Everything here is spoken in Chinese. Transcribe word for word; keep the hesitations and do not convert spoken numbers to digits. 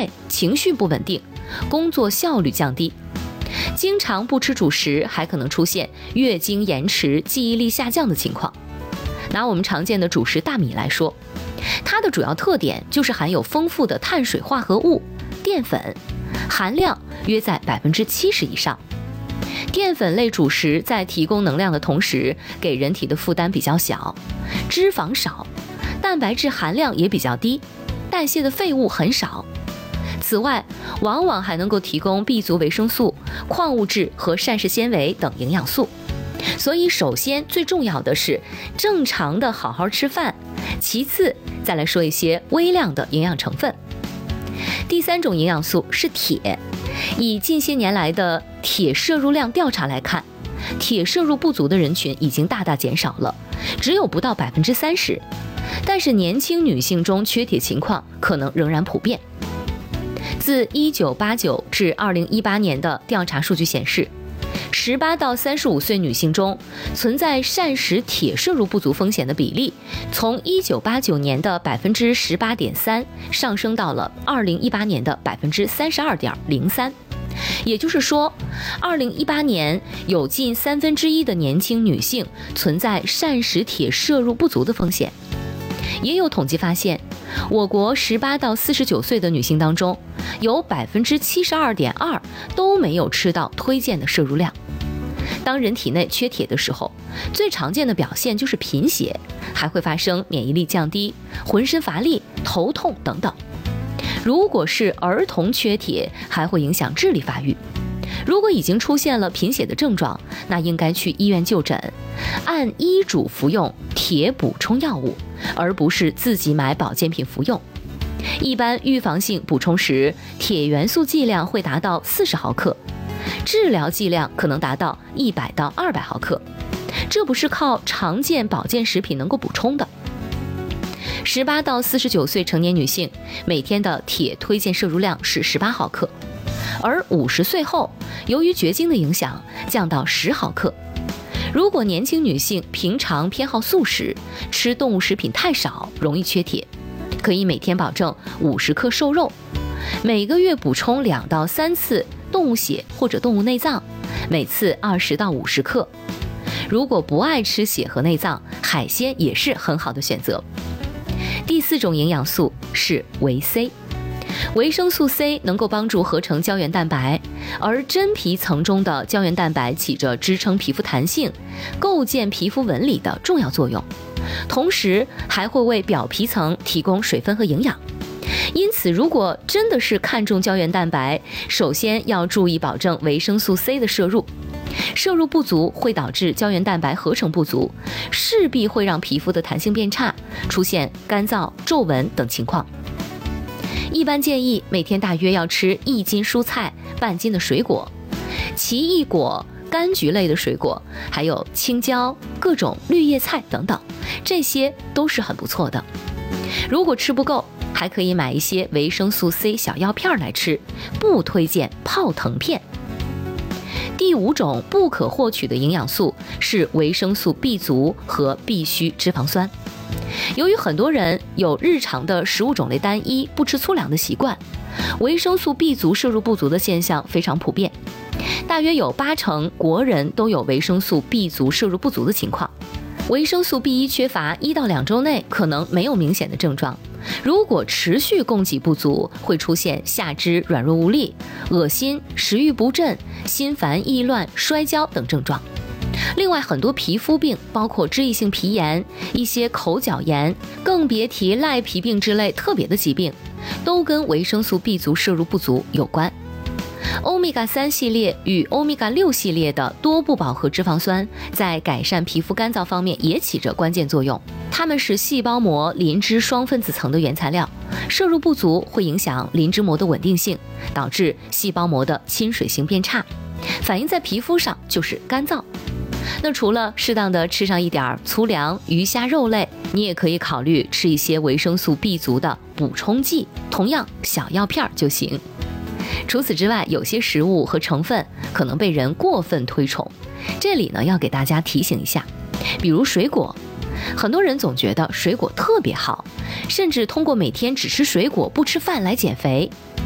怠、情绪不稳定，工作效率降低。经常不吃主食，还可能出现月经延迟、记忆力下降的情况。拿我们常见的主食大米来说，它的主要特点就是含有丰富的碳水化合物、淀粉，含量约在百分之七十以上。淀粉类主食在提供能量的同时，给人体的负担比较小，脂肪少，蛋白质含量也比较低，代谢的废物很少。此外，往往还能够提供 B 族维生素、矿物质和膳食纤维等营养素。所以首先最重要的是正常的好好吃饭，其次再来说一些微量的营养成分。第三种营养素是铁，以近些年来的铁摄入量调查来看，铁摄入不足的人群已经大大减少了，只有不到百分之三十。但是年轻女性中缺铁情况可能仍然普遍。自一九八九至二零一八年的调查数据显示，十八到三十五岁女性中存在膳食铁摄入不足风险的比例，从一九八九年的百分之十八点三上升到了二零一八年的百分之三十二点零三。也就是说，二零一八年有近三分之一的年轻女性存在膳食铁摄入不足的风险。也有统计发现，我国十八到四十九岁的女性当中，有百分之七十二点二都没有吃到推荐的摄入量。当人体内缺铁的时候，最常见的表现就是贫血，还会发生免疫力降低、浑身乏力、头痛等等。如果是儿童缺铁，还会影响智力发育。如果已经出现了贫血的症状，那应该去医院就诊，按医嘱服用铁补充药物，而不是自己买保健品服用。一般预防性补充时，铁元素剂量会达到四十毫克，治疗剂量可能达到一百到二百毫克，这不是靠常见保健食品能够补充的。十八到四十九岁成年女性每天的铁推荐摄入量是十八毫克，而五十岁后，由于绝经的影响，降到十毫克。如果年轻女性平常偏好素食，吃动物食品太少，容易缺铁，可以每天保证五十克瘦肉，每个月补充两到三次动物血或者动物内脏，每次二十到五十克。如果不爱吃血和内脏，海鲜也是很好的选择。第四种营养素是维 C。维生素 C 能够帮助合成胶原蛋白，而真皮层中的胶原蛋白起着支撑皮肤弹性、构建皮肤纹理的重要作用，同时还会为表皮层提供水分和营养。因此，如果真的是看重胶原蛋白，首先要注意保证维生素 C 的摄入。摄入不足会导致胶原蛋白合成不足，势必会让皮肤的弹性变差，出现干燥、皱纹等情况。一般建议每天大约要吃一斤蔬菜、半斤的水果，奇异果、柑橘类的水果，还有青椒、各种绿叶菜等等，这些都是很不错的。如果吃不够，还可以买一些维生素 C 小药片来吃，不推荐泡腾片。第五种不可获取的营养素是维生素 B 族和必需脂肪酸。由于很多人有日常的食物种类单一、不吃粗粮的习惯，维生素 B 族摄入不足的现象非常普遍，大约有八成国人都有维生素 B 族摄入不足的情况。维生素 B 一 缺乏一到两周内可能没有明显的症状，如果持续供给不足，会出现下肢软弱无力、恶心、食欲不振、心烦意乱、摔跤等症状。另外，很多皮肤病，包括脂溢性皮炎、一些口角炎，更别提赖皮病之类特别的疾病，都跟维生素 B 族摄入不足有关。欧米伽三 系列与欧米伽六系列的多不饱和脂肪酸在改善皮肤干燥方面也起着关键作用，它们是细胞膜磷脂双分子层的原材料，摄入不足会影响磷脂膜的稳定性，导致细胞膜的亲水性变差，反映在皮肤上就是干燥。那除了适当的吃上一点粗粮、鱼虾肉类，你也可以考虑吃一些维生素 B 族的补充剂，同样小药片就行。除此之外，有些食物和成分可能被人过分推崇，这里呢要给大家提醒一下，比如水果，很多人总觉得水果特别好，甚至通过每天只吃水果不吃饭来减肥。